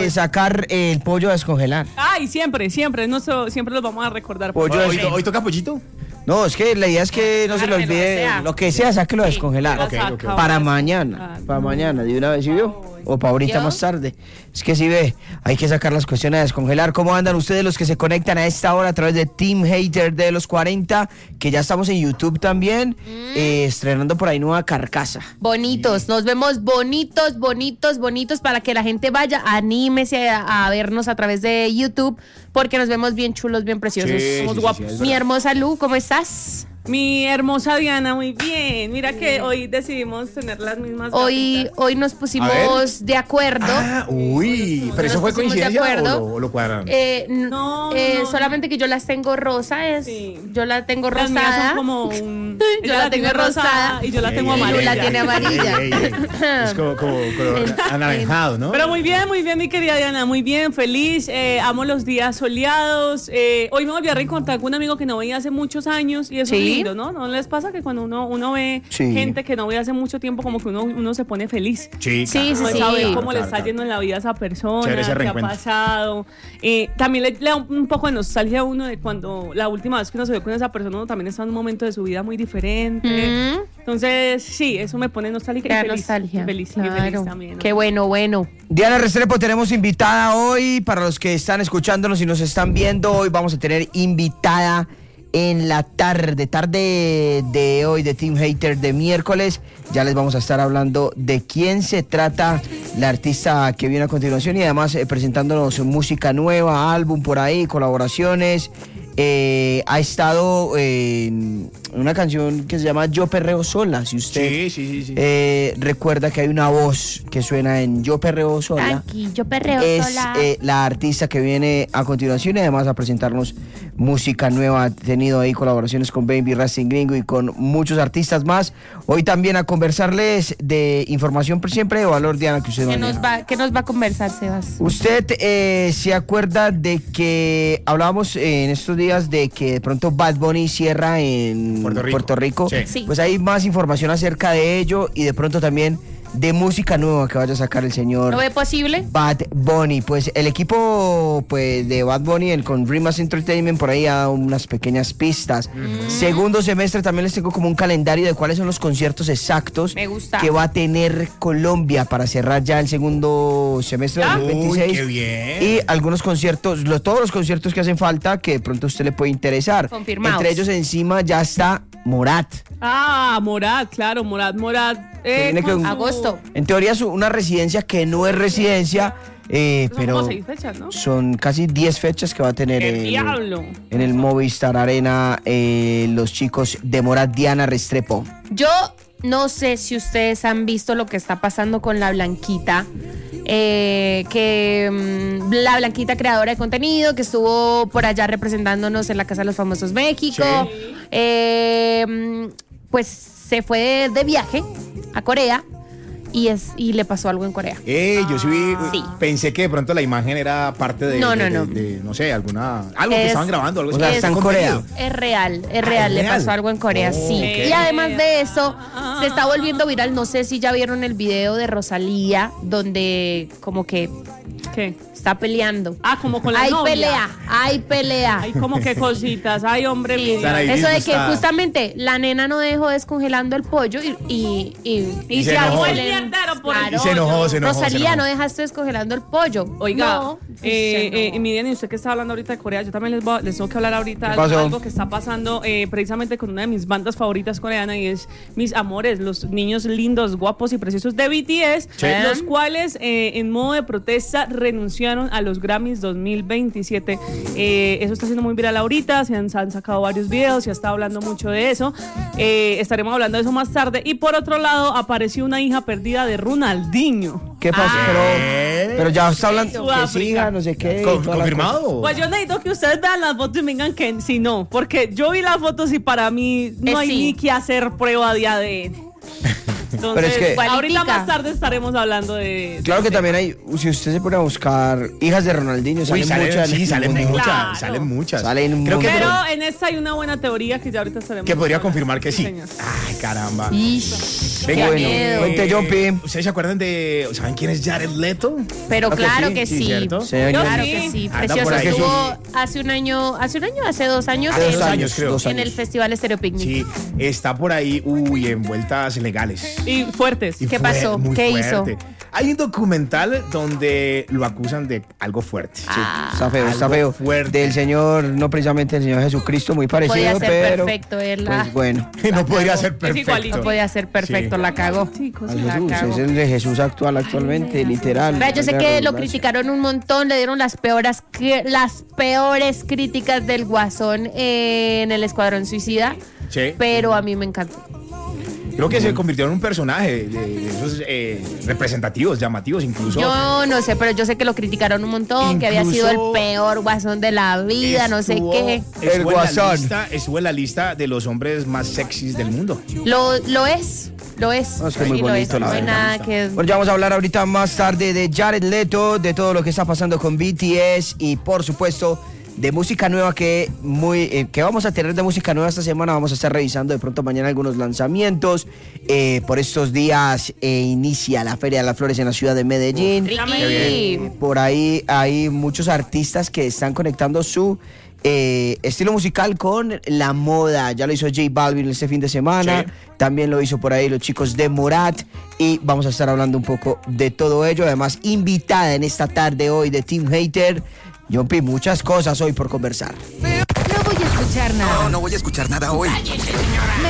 sacar el pollo a descongelar. Ay, siempre, siempre los vamos a recordar. Pollo ¿Hoy toca pollito? No, es que la idea es que no se le olvide lo que sea, sáquelo a descongelar. Ok. Para mañana, de una vez, ¿sí vio? O para ahorita más tarde. Es que si ve, hay que sacar las cuestiones a descongelar. ¿Cómo andan ustedes los que se conectan a esta hora a través de Team Hater de los 40? Que ya estamos en YouTube también, estrenando por ahí nueva carcasa. Bonitos, nos vemos bonitos para que la gente vaya, anímese a vernos a través de YouTube, porque nos vemos bien chulos, bien preciosos. Somos guapos. Mi hermosa Lu, ¿cómo estás? Mi hermosa Diana, muy bien. Mira que hoy decidimos tener las mismas Hoy nos pusimos de acuerdo. ¿Pero eso fue coincidencia o lo cuadraron? No. Solamente que yo las tengo rosa, yo la tengo Las mías rosada. son como un... Yo la tengo rosada y yo la tengo amarilla. Y la tiene amarilla. Es como anaranjado, ¿no? Pero muy bien, mi querida Diana, muy bien, feliz. Amo los días soleados. Hoy me volví a reencontrar con un amigo que no veía hace muchos años y eso es lindo, ¿no? ¿No les pasa que cuando uno ve gente que no ve hace mucho tiempo, como que uno se pone feliz? Sí. Saber cómo le está yendo en la vida a esa persona, qué ha pasado. También le da un poco de nostalgia a uno de cuando la última vez que uno se vio con esa persona, uno también está en un momento de su vida muy diferente. Entonces, sí, eso me pone nostálgica y feliz. Feliz también, ¿no? Qué bueno. Diana Restrepo, tenemos invitada hoy. Para los que están escuchándonos y nos están viendo, hoy vamos a tener invitada en la tarde de hoy de Team Hater de miércoles. Ya les vamos a estar hablando de quién se trata la artista que viene a continuación y además presentándonos música nueva, álbum por ahí, colaboraciones. Ha estado en una canción que se llama Yo Perreo Sola. Si usted recuerda que hay una voz que suena en Yo Perreo Sola, aquí, Yo Perreo Sola, es la artista que viene a continuación y además a presentarnos música nueva. Ha tenido ahí colaboraciones con Baby, Racing Gringo y con muchos artistas más. Hoy también a conversarles de información siempre de valor, Diana, que usted ¿Qué nos va a conversar, Sebas? Usted se acuerda de que hablábamos en estos días de que de pronto Bad Bunny cierra en Puerto Rico. Sí. Pues hay más información acerca de ello y de pronto también de música nueva que vaya a sacar el señor. ¿Lo ve posible? Bad Bunny. Pues el equipo de Bad Bunny, con Rimas Entertainment, por ahí ha dado unas pequeñas pistas. Segundo semestre también les tengo como un calendario de cuáles son los conciertos exactos que va a tener Colombia para cerrar ya el segundo semestre de 2026. ¡Qué bien! Y algunos conciertos, todos los conciertos que hacen falta que de pronto a usted le puede interesar. Confirmados. Entre ellos encima ya está Morat. Morat, claro, Morat. Agosto. En teoría es una residencia que no es residencia, pero son 6 fechas, ¿no? son casi 10 fechas que va a tener en el Movistar Arena los chicos de Morat. Diana Restrepo. Yo no sé si ustedes han visto lo que está pasando con la Blanquita. La Blanquita, creadora de contenido, que estuvo por allá representándonos en la Casa de los Famosos México. Pues se fue de viaje a Corea y le pasó algo en Corea. Yo sí pensé que de pronto la imagen era parte de no sé, algo que estaban grabando, algo así. Está en Corea. Es real, le pasó algo en Corea, sí. Y además de eso, se está volviendo viral, no sé si ya vieron el video de Rosalía, donde como que está peleando. Como con la novia. Hay pelea. Hay como que cositas, hombre. Eso de que justamente la nena no dejó descongelando el pollo y se enojó. Claro, Y se enojó. Rosalía, no dejaste descongelando el pollo. Oiga, no, Miriam, y usted que está hablando ahorita de Corea, yo también les tengo que hablar ahorita de algo que está pasando precisamente con una de mis bandas favoritas coreanas, y es mis amores, los niños lindos, guapos y preciosos de BTS, los cuales en modo de protesta renunciaron a los Grammys 2027. Eso está siendo muy viral ahorita, se han sacado varios videos, se ha estado hablando mucho de eso. Estaremos hablando de eso más tarde. Y por otro lado, apareció una hija perdida de Ronaldinho. ¿Qué pasó? Pero ya está hablando que siga, no sé qué. ¿Confirmado? Pues yo necesito que ustedes vean las fotos y me digan que si no, porque yo vi las fotos y para mí no hay ni que hacer prueba de ADN. Entonces, Pero es que, ahorita más tarde estaremos hablando de... Claro que también hay, si usted se pone a buscar hijas de Ronaldinho, salen muchas. Sí, salen muchas, Claro. salen muchas. Creo que Pero en esta hay una buena teoría que ya ahorita estaremos... Que podría confirmar que sí. Señor. Ay, caramba. Venga, bueno, cuente, Jumpy. ¿Ustedes se acuerdan de, saben quién es Jared Leto? Pero claro que sí. ¿Cierto? Claro que sí. Anda Precioso. por ahí. Estuvo hace 2 años, Hace 2 años, creo. en el Festival Estéreo Picnic. Sí, está por ahí, en vueltas legales. Y fuertes. Y ¿Qué pasó? muy ¿Qué fuerte. hizo? Hay un documental donde lo acusan de algo fuerte. Está feo, está Algo feo. fuerte. Del Señor, no precisamente del Señor Jesucristo, muy parecido, Podía ser pero perfecto él. pues bueno. No podría ser perfecto. igualito. No podía ser perfecto, Sí. la cagó. Chicos, Al La Jesús, cagó. es el de Jesús actualmente, literal. Vea, yo sé Valga la que lo redundancia. criticaron un montón, le dieron las peores críticas del Guasón en el Escuadrón Suicida, Sí. pero a mí me encantó. Creo que se convirtió en un personaje de esos representativos, llamativos incluso. Yo no sé, pero yo sé que lo criticaron un montón, que había sido el Incluso peor Guasón de la vida, no sé qué. El Guasón. Estuvo en la lista de los hombres más sexys del mundo. Lo es. No, es que muy Sí, lo bonito, es. la No hay verdad. nada que... Bueno, ya vamos a hablar ahorita más tarde de Jared Leto, de todo lo que está pasando con BTS y por supuesto de música nueva que vamos a tener de música nueva esta semana. Vamos a estar revisando de pronto mañana algunos lanzamientos. Por estos días inicia la Feria de las Flores en la ciudad de Medellín. Ricky. Por ahí hay muchos artistas que están conectando su estilo musical con la moda. Ya lo hizo J Balvin este fin de semana. Sí. También lo hizo por ahí los chicos de Morat. Y vamos a estar hablando un poco de todo ello. Además, invitada en esta tarde hoy de Team Hater, Jumpy, muchas cosas hoy por conversar. No voy a escuchar nada. No voy a escuchar nada hoy.